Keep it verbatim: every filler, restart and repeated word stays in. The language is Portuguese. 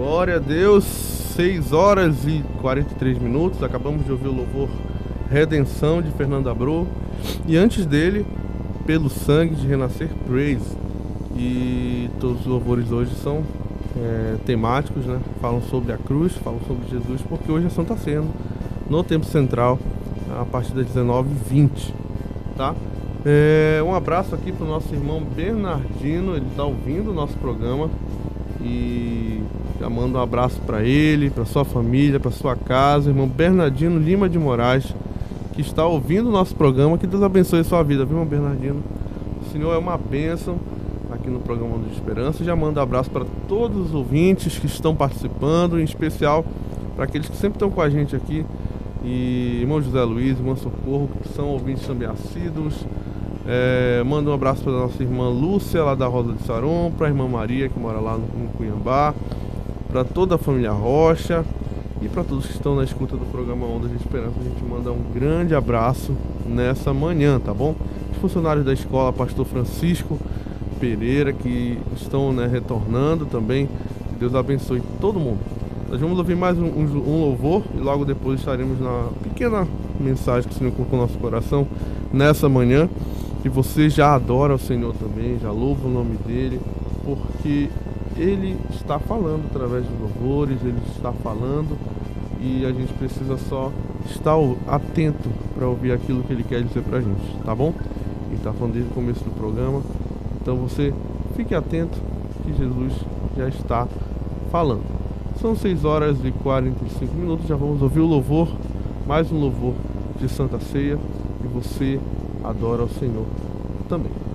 Glória a Deus, seis horas e quarenta e três minutos. Acabamos de ouvir o louvor Redenção de Fernando Abreu. E antes dele, Pelo Sangue de Renascer Praise. E todos os louvores hoje são é, temáticos, né? Falam sobre a cruz, falam sobre Jesus, porque hoje é Santa Ceia, no Templo Central, a partir das dezenove e vinte, tá? É, um abraço aqui para o nosso irmão Bernardino, ele está ouvindo o nosso programa. E já mando um abraço para ele, para sua família, para sua casa, irmão Bernardino Lima de Moraes, que está ouvindo o nosso programa. Que Deus abençoe a sua vida, viu, irmão Bernardino? O Senhor é uma bênção aqui no programa Onda de Esperança. Já mando um abraço para todos os ouvintes que estão participando, em especial para aqueles que sempre estão com a gente aqui. E irmão José Luiz, irmão Socorro, que são ouvintes também assíduos. É, manda um abraço para nossa irmã Lúcia, lá da Rosa de Saron, para a irmã Maria, que mora lá no, no Cuiabá, para toda a família Rocha e para todos que estão na escuta do programa Ondas de Esperança. A gente manda um grande abraço nessa manhã, tá bom? Os funcionários da escola, pastor Francisco Pereira, que estão, né, retornando também. Que Deus abençoe todo mundo. Nós vamos ouvir mais um, um, um louvor e logo depois estaremos na pequena mensagem que o Senhor colocou no nosso coração nessa manhã. E você já adora o Senhor também, já louva o nome dele, porque ele está falando através dos louvores, ele está falando e a gente precisa só estar atento para ouvir aquilo que ele quer dizer para a gente, tá bom? Ele está falando desde o começo do programa, então você fique atento que Jesus já está falando. São seis horas e quarenta e cinco minutos, já vamos ouvir o louvor, mais um louvor de Santa Ceia, e você adora ao Senhor também.